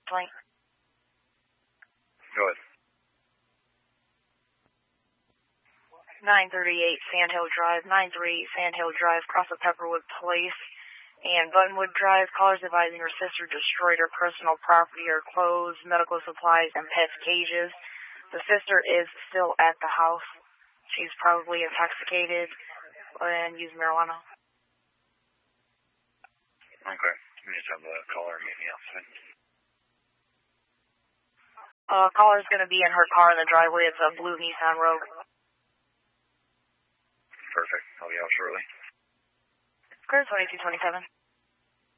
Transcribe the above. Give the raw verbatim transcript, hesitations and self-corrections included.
complaint. Go ahead. nine thirty-eight Sandhill Drive, nine thirty-eight Sandhill Drive, cross of Pepperwood Place and Buttonwood Drive. Callers advising her sister destroyed her personal property, her clothes, medical supplies, and pets' cages. The sister is still at the house. She's probably intoxicated and used marijuana. Okay. We just have the caller meet me outside. Uh, caller's going to be in her car in the driveway. It's a blue Nissan Rogue. Perfect. I'll be out shortly. Clear twenty-two twenty-seven.